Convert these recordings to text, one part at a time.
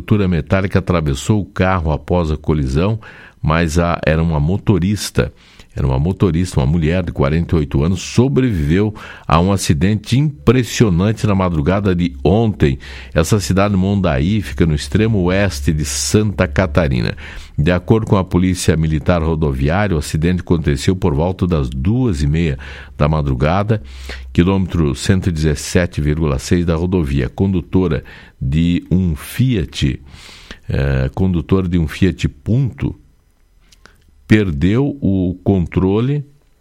estrutura metálica atravessou o carro após a colisão, mas era uma motorista, uma mulher de 48 anos, sobreviveu a um acidente impressionante na madrugada de ontem. Essa cidade de Mondaí fica no extremo oeste de Santa Catarina. De acordo com a Polícia Militar Rodoviária, o acidente aconteceu por volta das 2h30 da madrugada, quilômetro 117,6 da rodovia. Condutora de um Fiat Punto, perdeu o controle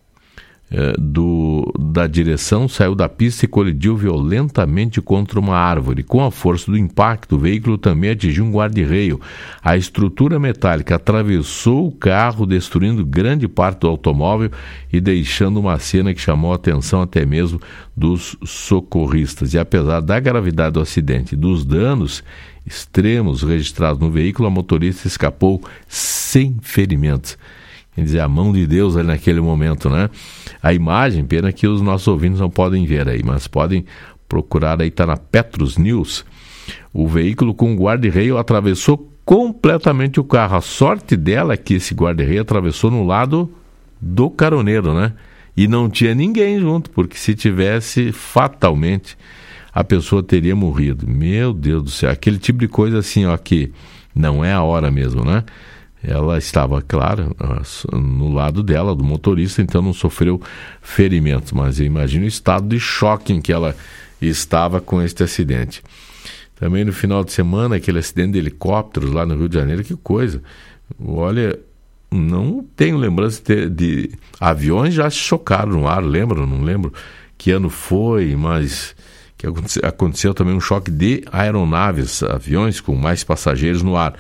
da direção, saiu da pista e colidiu violentamente contra uma árvore. Com a força do impacto, o veículo também atingiu um guarda-reio. A estrutura metálica atravessou o carro, destruindo grande parte do automóvel e deixando uma cena que chamou a atenção até mesmo dos socorristas. E apesar da gravidade do acidente e dos danos extremos registrados no veículo, a motorista escapou sem ferimentos. Quer dizer, a mão de Deus ali naquele momento, né? A imagem, pena que os nossos ouvintes não podem ver aí, mas podem procurar aí, tá na Petrus News. O veículo com guarda-reio atravessou completamente o carro. A sorte dela é que esse guarda-reio atravessou no lado do caroneiro, né? E não tinha ninguém junto, porque se tivesse, fatalmente, a pessoa teria morrido. Meu Deus do céu, aquele tipo de coisa assim, ó, que não é a hora mesmo, né? Ela estava, claro, no lado dela, do motorista, então não sofreu ferimentos. Mas eu imagino o estado de choque em que ela estava com este acidente. Também no final de semana, aquele acidente de helicópteros lá no Rio de Janeiro, que coisa. Olha, não tenho lembrança de aviões já se chocaram no ar, lembro, não lembro que ano foi, mas que aconteceu também um choque de aeronaves, aviões com mais passageiros no ar.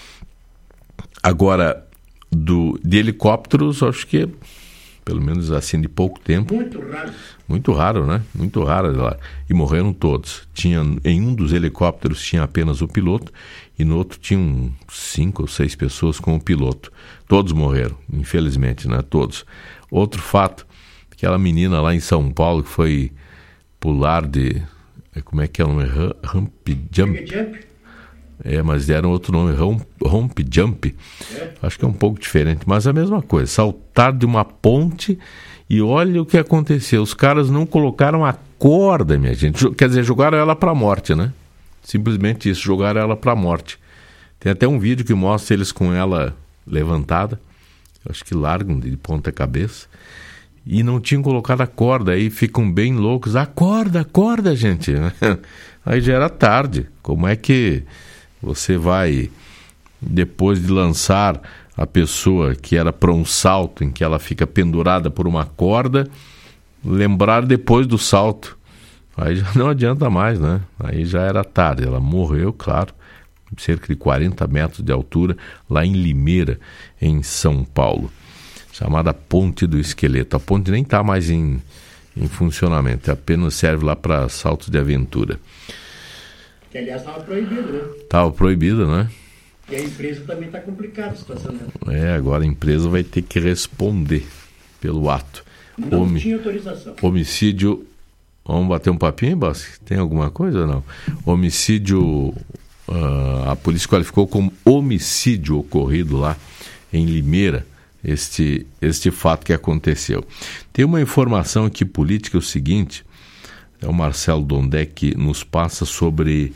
Agora, de helicópteros, acho que, pelo menos assim, de pouco tempo. Muito raro. Muito raro, né? Muito raro lá. E morreram todos. Em um dos helicópteros tinha apenas o piloto e no outro tinham 5 ou 6 pessoas com o piloto. Todos morreram, infelizmente, né? Todos. Outro fato, aquela menina lá em São Paulo que foi pular de... Como é que é o nome? Ramp Jump? Mas deram outro nome, Romp Jump. Acho que é um pouco diferente, mas é a mesma coisa. Saltar de uma ponte e olha o que aconteceu. Os caras não colocaram a corda, minha gente. Quer dizer, jogaram ela para a morte, né? Simplesmente isso, jogaram ela para a morte. Tem até um vídeo que mostra eles com ela levantada. Acho que largam de ponta cabeça. E não tinham colocado a corda. Aí ficam bem loucos. Acorda, gente. Aí já era tarde. Como é que você vai, depois de lançar a pessoa que era para um salto, em que ela fica pendurada por uma corda, lembrar depois do salto? Aí já não adianta mais, né? Aí já era tarde. Ela morreu, claro, cerca de 40 metros de altura, lá em Limeira, em São Paulo. Chamada Ponte do Esqueleto. A ponte nem está mais em funcionamento, apenas serve lá para saltos de aventura. Que, aliás, estava proibido, né? Estava proibido, né? E a empresa também está complicada a situação dela. Agora a empresa vai ter que responder pelo ato. Não tinha autorização. Homicídio... Vamos bater um papinho, Bosque? Tem alguma coisa ou não? Homicídio... a polícia qualificou como homicídio ocorrido lá em Limeira, este fato que aconteceu. Tem uma informação aqui política, é o seguinte... É o Marcelo Dondé que nos passa sobre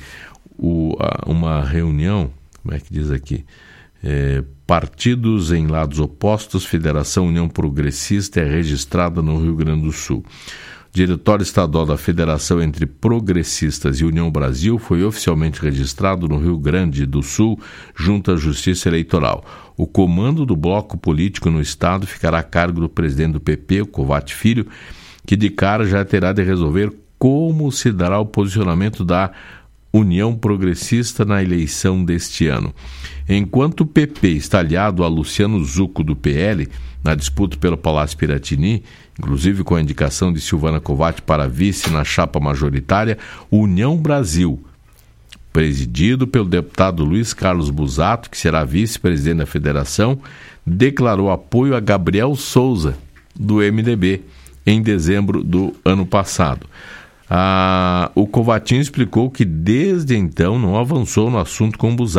uma reunião, como é que diz aqui? Partidos em lados opostos, Federação União Progressista é registrada no Rio Grande do Sul. O Diretório Estadual da Federação entre Progressistas e União Brasil foi oficialmente registrado no Rio Grande do Sul, junto à Justiça Eleitoral. O comando do bloco político no estado ficará a cargo do presidente do PP, o Kovács Filho, que de cara já terá de resolver como se dará o posicionamento da União Progressista na eleição deste ano. Enquanto o PP está aliado a Luciano Zucco do PL, na disputa pelo Palácio Piratini, inclusive com a indicação de Silvana Kovács para vice na chapa majoritária, União Brasil, presidido pelo deputado Luiz Carlos Busato, que será vice-presidente da federação, declarou apoio a Gabriel Souza, do MDB, em dezembro do ano passado. O Kovács explicou que desde então não avançou no assunto com Busato.